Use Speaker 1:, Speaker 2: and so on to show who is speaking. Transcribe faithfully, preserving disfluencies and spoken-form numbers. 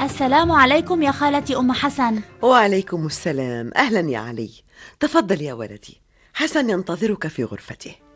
Speaker 1: السلام عليكم يا خالتي أم حسن.
Speaker 2: وعليكم السلام. أهلا يا علي، تفضل يا ولدي، حسن ينتظرك في غرفته.